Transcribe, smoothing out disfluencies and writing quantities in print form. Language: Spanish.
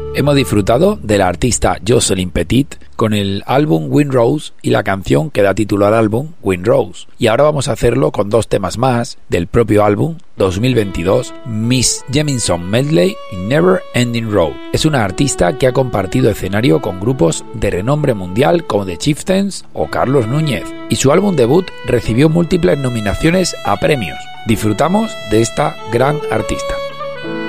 Hemos disfrutado de la artista Jocelyn Petit con el álbum Windrose y la canción que da título al álbum, Windrose. Y ahora vamos a hacerlo con dos temas más del propio álbum 2022, Miss Jamison Medley y Never Ending Road. Es una artista que ha compartido escenario con grupos de renombre mundial como The Chieftains o Carlos Núñez, y su álbum debut recibió múltiples nominaciones a premios. Disfrutamos de esta gran artista.